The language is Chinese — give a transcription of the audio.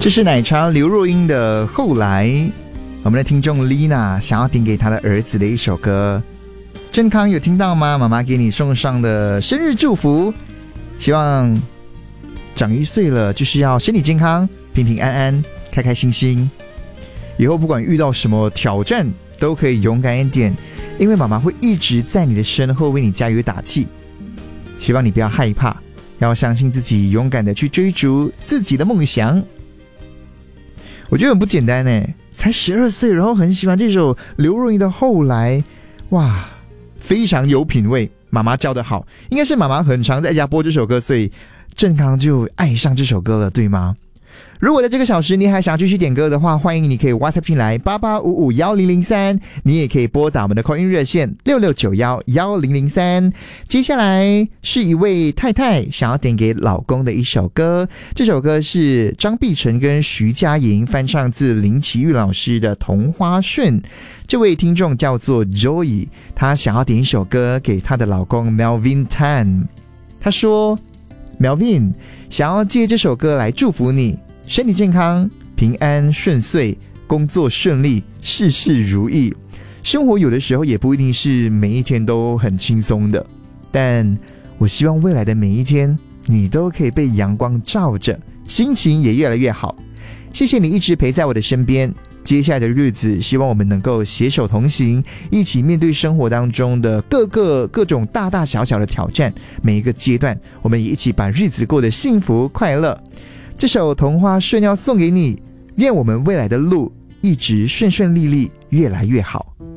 这是奶茶刘若英的后来。我们的听众 Lina 想要点给她的儿子的一首歌，正康有听到吗？妈妈给你送上的生日祝福，希望长1岁了就是要身体健康，平平安安，开开心心，以后不管遇到什么挑战都可以勇敢一点，因为妈妈会一直在你的身后为你加油打气。希望你不要害怕，要相信自己，勇敢的去追逐自己的梦想。我觉得很不简单耶，才12岁，然后很喜欢这首刘若英的后来，哇，非常有品味，妈妈教得好，应该是妈妈很常在家播这首歌，所以正康就爱上这首歌了，对吗？如果在这个小时你还想继续点歌的话，欢迎你可以 WhatsApp 进来88551003，你也可以拨打我们的 call in 热线66911003。接下来是一位太太想要点给老公的一首歌，这首歌是张碧晨跟徐佳莹翻唱自林奇玉老师的《同花顺》。这位听众叫做 Joey， 她想要点一首歌给她的老公 Melvin Tan。 她说Melvin 想要借这首歌来祝福你身体健康，平安顺遂，工作顺利，事事如意。生活有的时候也不一定是每一天都很轻松的，但我希望未来的每一天你都可以被阳光照着，心情也越来越好。谢谢你一直陪在我的身边，接下来的日子希望我们能够携手同行，一起面对生活当中的各种大大小小的挑战，每一个阶段我们也一起把日子过得幸福快乐。这首《同花顺》要送给你，愿我们未来的路一直顺顺利利，越来越好。